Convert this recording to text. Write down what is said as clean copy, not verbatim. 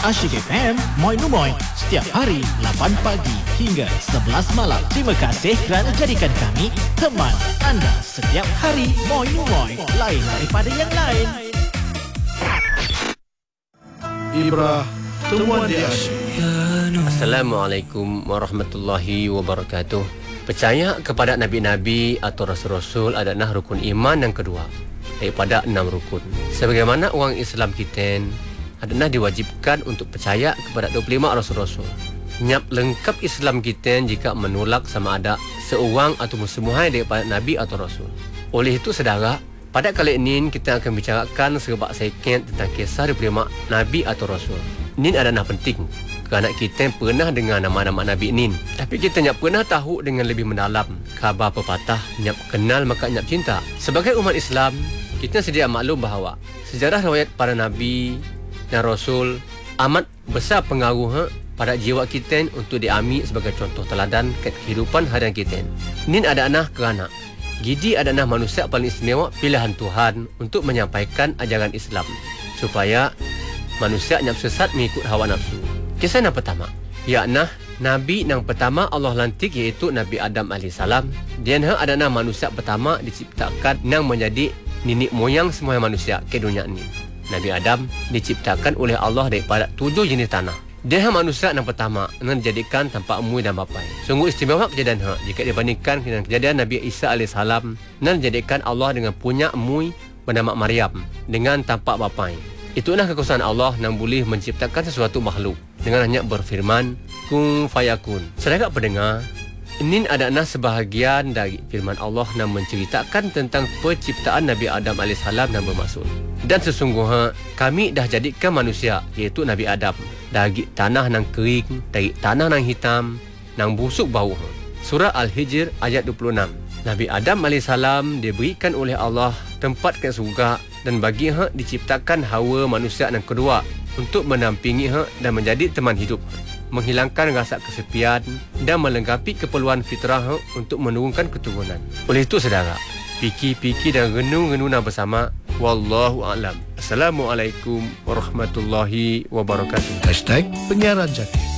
Asyik FM, Moi Numoy. Setiap hari 8 pagi hingga 11 malam. Terima kasih kerana jadikan kami teman anda setiap hari. Moi Numoy, lain daripada yang lain. Ibrah Temuan di Asyik. Assalamualaikum warahmatullahi wabarakatuh. Percaya kepada nabi-nabi atau rasul-rasul adalah rukun iman yang kedua daripada 6 rukun. Sebagaimana orang Islam kita adalah diwajibkan untuk percaya kepada 25 rasul-rasul. Nyap lengkap Islam kita jika menolak sama ada seorang atau semuanya daripada nabi atau rasul. Oleh itu saudara, pada kali ini kita akan bicarakan serebak sikit tentang kisah 25 nabi atau rasul. Ini adalah penting kerana kita pernah dengar nama-nama nabi ini, tapi kita tak pernah tahu dengan lebih mendalam khabar pepatah nyap kenal maka nyap cinta. Sebagai umat Islam, kita sedia maklum bahawa sejarah riwayat para nabi dan rasul amat besar pengaruh pada jiwa kita untuk diambil sebagai contoh teladan kehidupan harian kita. Ini adalah kerana Gidi adalah manusia paling istimewa pilihan Tuhan untuk menyampaikan ajaran Islam supaya manusia yang sesat mengikut hawa nafsu. Kisah yang pertama, yakni Nabi yang pertama Allah lantik iaitu Nabi Adam AS. Dia adalah manusia pertama diciptakan yang menjadi nenek moyang semua manusia ke dunia ini. Nabi Adam diciptakan oleh Allah daripada 7 jenis tanah. Dia manusia yang pertama yang dijadikan tanpa umui dan bapai. Sungguh istimewa kejadian jika dibandingkan dengan kejadian Nabi Isa AS yang dijadikan Allah dengan punya umui bernama Maryam dengan tanpa bapai. Itulah kekuasaan Allah yang boleh menciptakan sesuatu makhluk dengan hanya berfirman kun fayakun. Saudara pendengar, ini adalah sebahagian dari firman Allah yang menceritakan tentang penciptaan Nabi Adam AS yang bermaksud. Dan sesungguhnya kami dah jadikan manusia iaitu Nabi Adam dari tanah yang kering, dari tanah yang hitam, yang busuk bau. Surah Al-Hijr ayat 26. Nabi Adam AS diberikan oleh Allah tempat ke surga dan bagi diciptakan Hawa manusia yang kedua untuk menampingi dan menjadi teman hidup, menghilangkan rasa kesepian dan melengkapi keperluan fitrah untuk menurunkan keturunan. Oleh itu saudara, fikir-fikir dan renung-renung bersama. Wallahu a'lam. Assalamualaikum warahmatullahi wabarakatuh. #Penyiaran Jati.